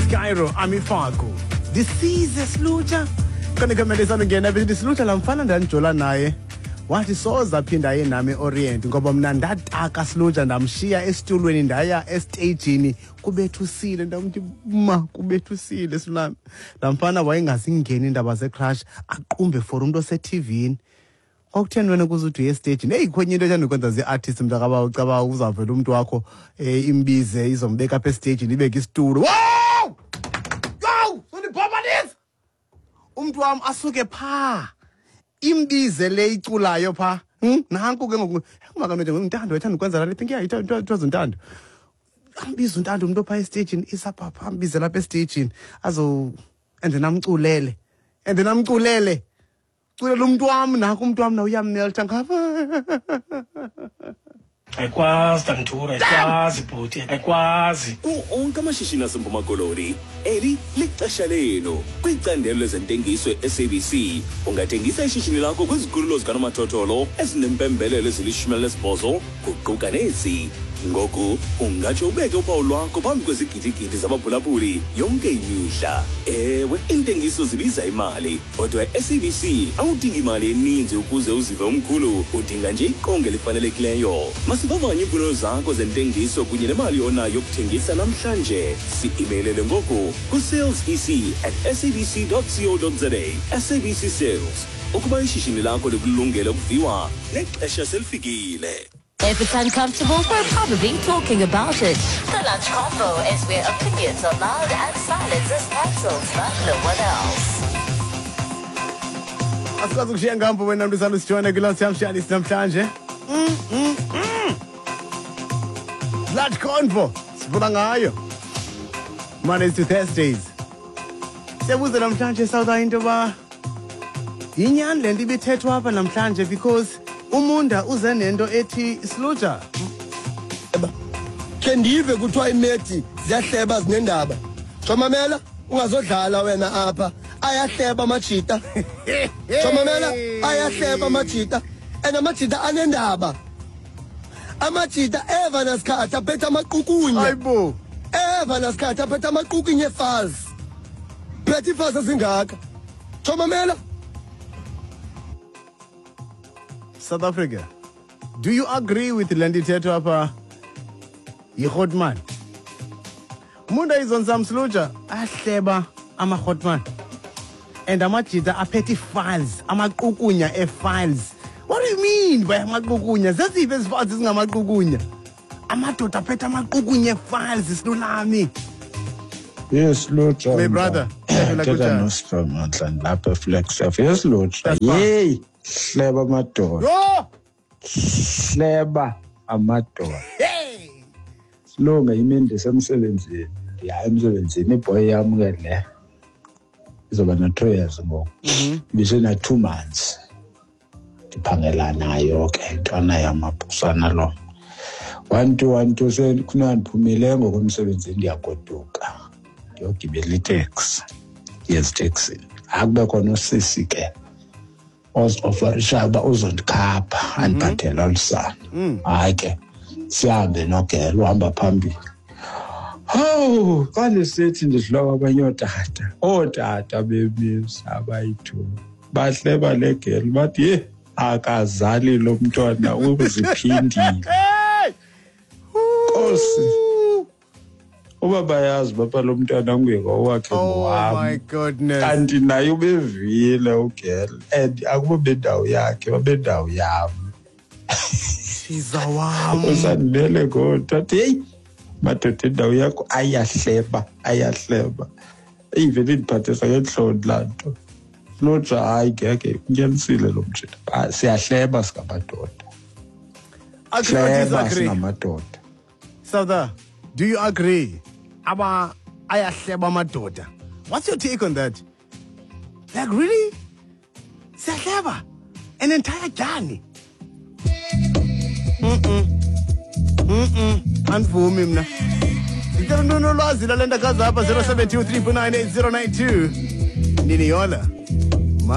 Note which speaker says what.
Speaker 1: Cairo Amifako disize Slucha kana kamelesana ngena bethi Slucha lamfana ndanjola naye wathi soza phinda yenami Orient ngoba mina ndataka Slucha ndamshiya esitulweni ndaya estagini kubethusile ndamthi ma kubethusile silami lamfana wayengazingeni indaba ze-crush aqumbe for umuntu ose-TVini okutheni wena kuzuthi estage hey khonye into ethanda ukwenza ze-artist mntakaba ucaba uzavela umuntu wakho imbize izombeka apha estage libeke isitulo wow yo sonibhabalisa umuntu wami asuke pha imbize le iculayo pha nanku ke ngoku kumakanoje ngintando ethanda ukwenza la think into zontando ambiza untando umuntu pha estage isapha ambize lapha estage namculele culela umuntu wami nakho umuntu wami na uyammelta ngapha
Speaker 2: ayikwazi Dantura ayikwazi bhuti ayikwazi
Speaker 3: onke amashishini aseMpuma Koloni eli lixesha lenu kwicandelo lezentengiso SABC ungathengisa ishishini lakho kwizikhululo zikanomathotholo ezinempembelelo ezili-18 kuquka nezi ngoku ungatsho ubeke uphawu lwakho phambi kwezigidigidi zabaphulaphuli yonke imihla ewe intengiso zibiza imali kodwa SABC awudingi imali eninzi ukuze uzive umkhulu udinga nje iqonge lifanelekileyo masivavanye iimfuno zakho zentengiso kunye nemali onayo yokuthengisa namhlanje si-imeilele ngoku ku-sales@sabc.co.za SABC Sales ukuba ishishini lakho likulungele ukuviwa nexesha selifikile.
Speaker 4: If it's uncomfortable, we're probably talking about it. The Lunch Convo is where opinions are loud and silence is cancelled, but no one else.
Speaker 1: Asikazi kushiya ngambo wena mntu salusijona kulunch yamshani namhlanje. Lunch Convo sivula ngayo Mondays to Thursdays. Siyabuza namhlanje South into ba yinyani lento ibithethwa apha namhlanje because umunda uze nento ethi Slucha
Speaker 5: ke ndive kuthiwa imethi ziyahleba zinendaba Jomamela ungazodlala wena apha ayahleba amajita Jomamela ayahleba amajita amajita anendaba amajita eva nasikhatha aphethe amaqukunya
Speaker 1: hayibo
Speaker 5: eva nasikhatha aphethe amaqukunya efazi phethe ifazi zingaka Jomamela.
Speaker 1: South Africa, do you agree with Lendi Teto apa Hotman? Munda is on some Slucha ahleba ama Hotman and amajita aphethe files amaqukunya files. What do you mean by amaqukunya? Zeziphi ezifiles zingamaqukunya? Amadoda aphethe amaqukunya files silulami.
Speaker 6: Yes, Slucha.
Speaker 1: My brother.
Speaker 6: Teta no strong and lapha flex. Yes, Slucha. Yay. Hleba amadoda.
Speaker 1: Yo!
Speaker 6: Hleba amadoda.
Speaker 1: Hey!
Speaker 6: Silunga imini ndisemsebenzini. Ndiya emsebenzini iboy yami ke le. Izoba na 3 years ngoku. Bisena 2 months. Ndiphangela nayo ke intwana yamabhusana lo. 1 sekuna ndiphumile ngokomsebenzini ndiyagoduka. Ndiyogibela itaxi. Yes, taxi. Akube khona usisi ke. Ofarisha uzondikhapha andiphathela ulusana hayi ke sihambe nogelo uhamba phambili kale sithi ndidlula abanye ootata bemisa abayithu bahleba legelo bathi ye akazali lo mntwana uziphindile Nkosi uba bayazi bapha lo mntwana ngweko wakhe
Speaker 1: Oh my goodness.
Speaker 6: kanti naye ubevile ugel and akubo bendawo yakhe babendawo yami
Speaker 1: Shiza wami.
Speaker 6: usandele kodwa hey madoda indawo yakho ayahleba even indiphathisa ngenhloni lanto Slucha hayi ngeke ngelisile lo mjita siyahleba singamadoda hleba singamadoda
Speaker 1: Sauda, do you agree? Aba ayahleba amadoda. What's your take on that? Like really? Siyahleba an entire journey. Andivumi mina. Ngicela nolwazi lalendakazi apha 0723 98092. Nini yola.